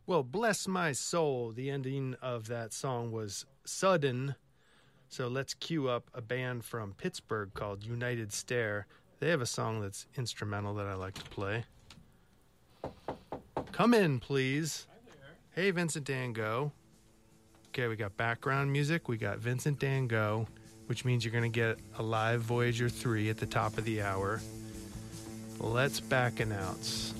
Well, bless my soul. The ending of that song was sudden. So let's cue up a band from Pittsburgh called United Stare. They have a song that's instrumental that I like to play. Come in, please. Hi there. Hey, Vincent Dan Go. Okay, we got background music. We got Vincent Dan Go, which means you're going to get a live Voyager 3 at the top of the hour. Let's back announce.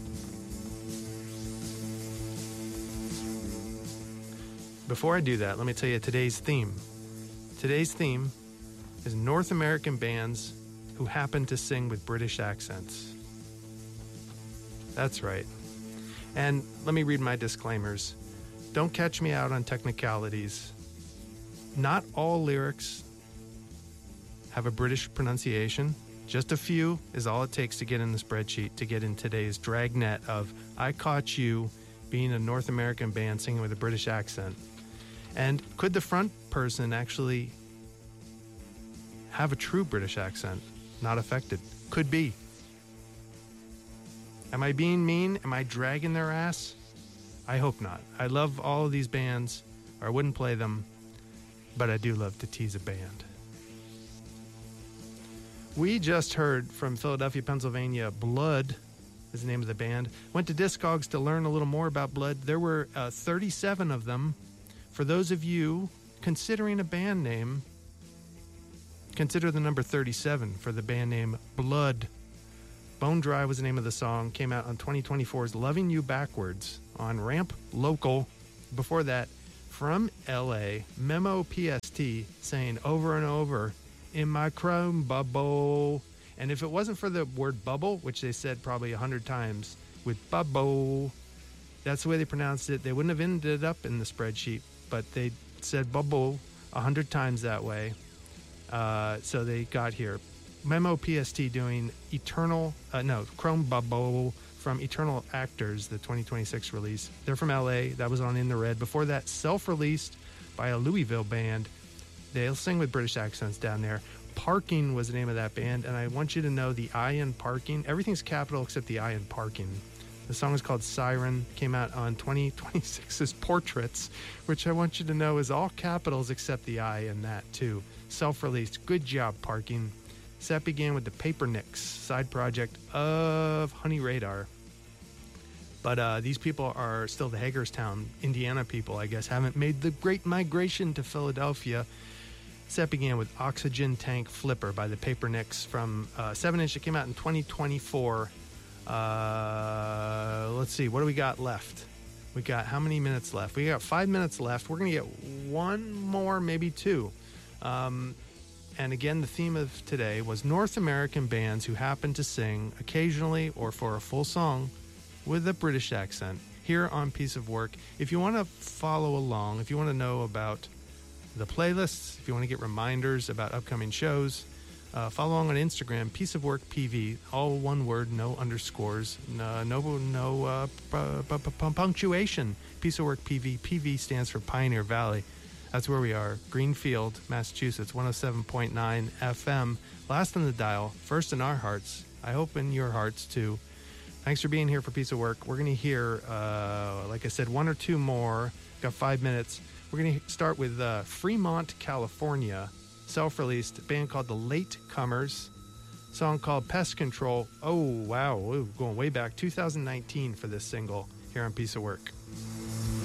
Before I do that, let me tell you today's theme. Today's theme is North American bands who happen to sing with British accents. That's right. And let me read my disclaimers. Don't catch me out on technicalities. Not all lyrics have a British pronunciation. Just a few is all it takes to get in the spreadsheet, to get in today's dragnet of I Caught You being a North American band singing with a British accent. And could the front person actually have a true British accent? Not affected. Could be. Am I being mean? Am I dragging their ass? I hope not. I love all of these bands, or I wouldn't play them, but I do love to tease a band. We just heard from Philadelphia, Pennsylvania, Blood is the name of the band. Went to Discogs to learn a little more about Blood. There were 37 of them. For those of you considering a band name, consider the number 37 for the band name Blood. Bone Dry was the name of the song. Came out on 2024's Loving You Backwards on Ramp Local. Before that, from LA, Memo PST saying over and over, in my chrome bubble. And if it wasn't for the word bubble, which they said probably 100 times, with bubble, that's the way they pronounced it. They wouldn't have ended up in the spreadsheet, but they said bubble 100 times that way. So they got here. Memo PST doing Chrome Bubble from Eternal Actors, the 2026 release. They're from LA. That was on In the Red. Before that, self-released by a Louisville band. They'll sing with British accents down there. Parking was the name of that band, and I want you to know the I in parking. Everything's capital except the I in parking. The song is called Siren, came out on 2026's Portraits, which I want you to know is all capitals except the I in that, too. Self-released. Good job, Parking. Set began with the Papernicks, side project of Honey Radar. But these people are still the Hagerstown, Indiana people, I guess, haven't made the great migration to Philadelphia. Set began with Oxygen Tank Flipper by the Papernicks from 7-inch. It came out in 2024. Let's see, what do we got left? We got how many minutes left? We got 5 minutes left. We're going to get one more, maybe two. And again, the theme of today was North American bands who happen to sing occasionally or for a full song with a British accent here on Piece of Work. If you want to follow along, if you want to know about the playlists, if you want to get reminders about upcoming shows, follow along on Instagram, Piece of Work PV, all one word, no underscores, no punctuation. Piece of Work PV. PV stands for Pioneer Valley. That's where we are, Greenfield, Massachusetts, 107.9 FM. Last on the dial, first in our hearts. I hope in your hearts, too. Thanks for being here for Piece of Work. We're going to hear, like I said, one or two more. Got 5 minutes. We're going to start with Fremont, California, self-released, a band called The Late Comers, song called Pest Control. Oh, wow, going way back, 2019 for this single here on Piece of Work.